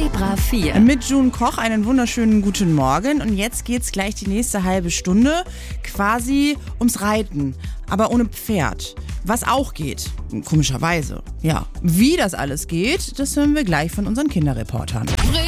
Zebra 4. Mit June Koch einen wunderschönen guten Morgen. Und jetzt geht's gleich die nächste halbe Stunde quasi ums Reiten, aber ohne Pferd. Was auch geht, komischerweise. Ja, wie das alles geht, das hören wir gleich von unseren Kinderreportern.